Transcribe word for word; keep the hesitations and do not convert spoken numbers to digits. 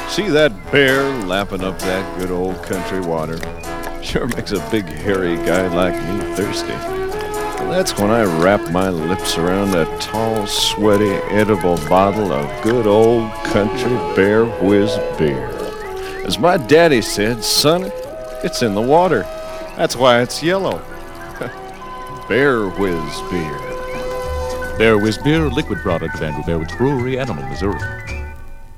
See that bear lapping up that good old country water? Sure makes a big hairy guy like me thirsty. And that's when I wrap my lips around a tall, sweaty, edible bottle of good old country Bear Whiz beer. As my daddy said, son, it's in the water. That's why it's yellow. Bear Whiz beer. Bear Whiz beer, a liquid product of Andrew Bear Woods Brewery, Animal, Missouri.